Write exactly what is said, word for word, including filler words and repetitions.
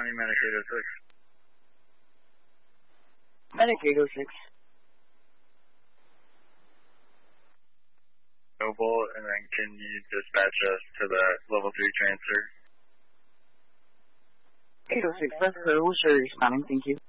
County, Medic eight oh six. Medic eight oh six. Noble, and then can you dispatch us to the level three transfer? eight oh six, that's the Worcester responding, thank you.